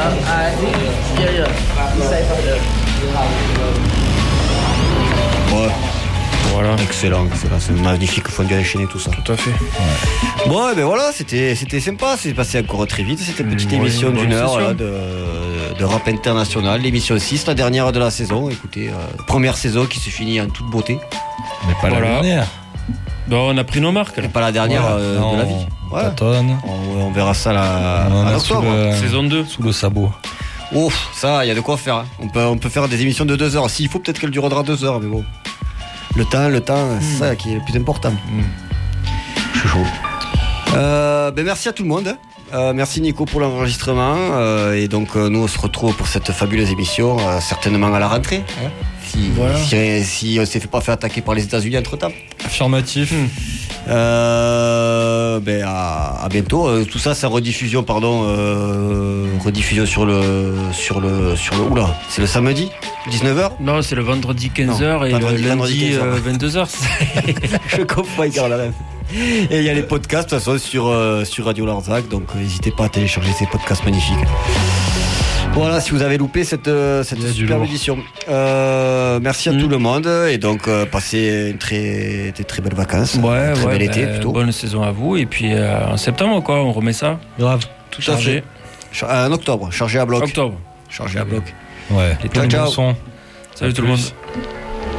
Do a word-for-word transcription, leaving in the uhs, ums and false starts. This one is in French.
Ouais. Voilà. Excellent, excellent. C'est une magnifique fondue à l'échine et tout ça. Tout à fait. Ouais. Bon, et ben voilà, c'était, c'était sympa. C'est passé encore très vite. C'était une petite mmh, émission d'une heure voilà, de, de rap international. L'émission six, la dernière de la saison. Écoutez, euh, première saison qui se finit en toute beauté. Mais pas voilà. la dernière. Bon, on a pris nos marques. Et pas la dernière voilà. euh, non, de la vie. Ouais. Tâtonne. On, on verra ça la, on à octobre. Le, saison deux. Sous le sabot. Ouf, ça, il y a de quoi faire. Hein. On, peut, on peut faire des émissions de deux heures. S'il faut, peut-être qu'elle durera deux heures, mais bon. Le temps, le temps, mmh. c'est ça qui est le plus important. Mmh. Je suis chaud. Euh, ben merci à tout le monde. Euh, merci Nico pour l'enregistrement. Euh, et donc, euh, nous, on se retrouve pour cette fabuleuse émission, euh, certainement à la rentrée. Hein, si, voilà. si, si on s'est fait pas fait attaquer par les États-Unis entre-temps. Affirmatif. Mmh. Euh, ben à, à bientôt. Euh, tout ça, c'est rediffusion, pardon, euh, rediffusion sur le, sur le, sur le. Oula, c'est le samedi, dix-neuf heures. Non, c'est le vendredi quinze heures et vendredi, le lundi euh, vingt-deux heures. Je comprends, il garde la même. Et il y a les podcasts, de toute façon, sur euh, sur Radio Larzac, donc euh, n'hésitez pas à télécharger ces podcasts magnifiques. Voilà, si vous avez loupé cette, cette superbe édition. Euh, merci à mmh. tout le monde et donc euh, passez une très, des très belles vacances. Ouais, très ouais, bel bah, été plutôt. Bonne saison à vous et puis euh, en septembre quoi, on remet ça. Grave. Tout chargé. À fait. En octobre, chargé à bloc. Octobre. Chargé à bloc. Ouais. Ciao, ciao. Salut tout le monde.